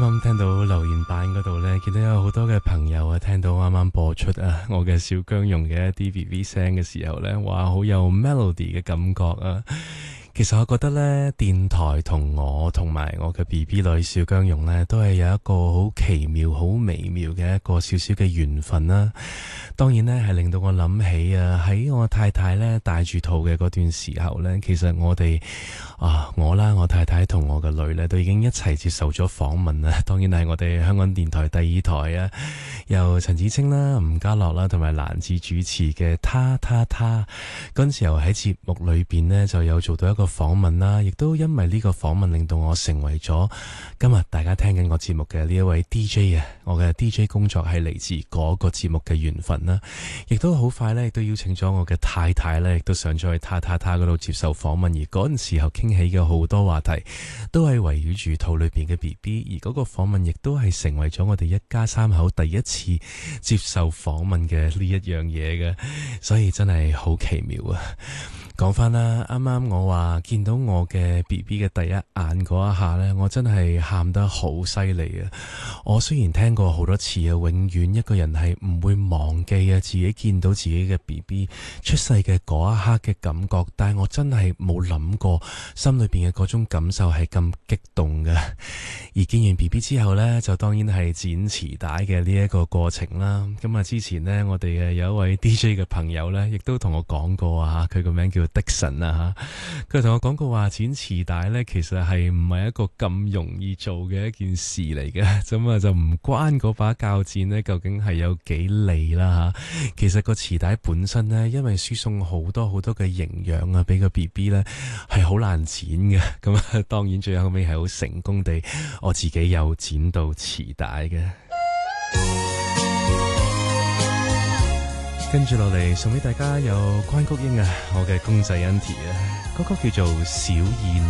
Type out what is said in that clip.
啱聽到留言板嗰度呢，見到有好多嘅朋友啊，聽到啱啱播出我嘅小姜蓉嘅一啲 BB 聲嘅時候呢，哇，好有 melody 嘅感覺啊！其實我覺得呢，電台同我同埋我嘅 BB 女小姜蓉呢，都係有一個好奇妙、好微妙嘅一個少少嘅緣分啦。當然呢，係令到我諗起喺我太太呢帶住肚嘅嗰段時候呢，其實我哋我啦，我太太同我嘅女呢，都已經一齊接受咗訪問啦。當然係我哋香港電台第二台啊，由陳芷清啦、吳家樂啦同埋蘭子主持嘅他嗰陣時候喺節目裏邊呢，就有做到一個訪問啦，亦都因為呢個訪問令到我成為咗今日大家聽緊我節目嘅呢一位 DJ 啊，我嘅 DJ 工作係嚟自嗰個節目嘅緣分啦，亦都好快呢，亦都邀請咗我嘅太太呢，亦都上咗去他嗰度接受訪問，而嗰陣時候傾起嘅好多話題都係圍繞住肚裏邊嘅 BB， 而嗰個訪問亦都係成為咗我哋一家三口第一次接受訪問嘅呢一樣嘢嘅，所以真係好奇妙啊！講翻啦，啱啱我話見到我嘅 BB 嘅第一眼嗰一下呢，我真係喊得好犀利啊！我雖然聽過好多次啊，永遠一個人係唔會忘記啊自己見到自己嘅 BB 出世嘅嗰一刻嘅感覺，但係我真係冇諗過心裏邊嘅嗰種感受係咁激動嘅。而見完 BB 之後呢，就當然係剪臍帶嘅呢一個過程啦。咁啊，之前呢，我哋有一位 DJ 嘅朋友呢，亦都同我講過啊，佢個名叫Dixon 啊，佢同我講過話剪臍帶呢，其實係唔係一個咁容易做嘅一件事嚟嘅，咁啊就唔關嗰把鉸剪呢究竟係有幾利啦吓。其實個臍帶本身呢，因為輸送好多嘅營養啊，俾個 BB 呢係好難剪嘅。咁啊，當然最後尾係好成功地，我自己有剪到臍帶嘅。跟住落嚟送俾大家有關菊英啊，我嘅公仔 Auntie 啊，嗰個叫做小燕。